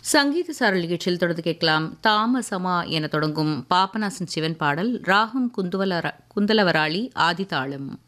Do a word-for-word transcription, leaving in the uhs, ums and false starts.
சங்கீத சாரல் நிகழ்ச்சியில் தொடர்ந்து கேட்கலாம். தாமசமா என தொடங்கும் பாபநாசன் சிவன் பாடல். ராகம் குந்துவல குந்தலவராளி ஆதிதாளம்.